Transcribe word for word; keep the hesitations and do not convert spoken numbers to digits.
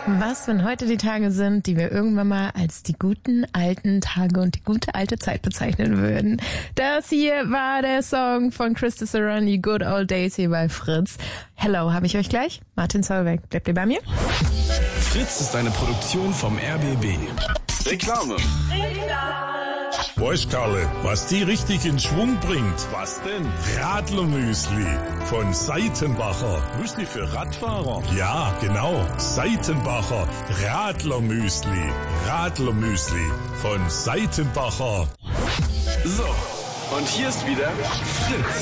Was, wenn heute die Tage sind, die wir irgendwann mal als die guten alten Tage und die gute alte Zeit bezeichnen würden? Das hier war der Song von Krista Serrani, Good Old Days, hier bei Fritz. Hello, habe ich euch gleich? Martin Zollweg, bleibt ihr bei mir? Fritz ist eine Produktion vom R B B. Reklame. Weißt Karle, was die richtig in Schwung bringt? Was denn? Radlermüsli von Seitenbacher. Müsli für Radfahrer? Ja, genau. Seitenbacher Radlermüsli. Radlermüsli von Seitenbacher. So, und hier ist wieder Fritz.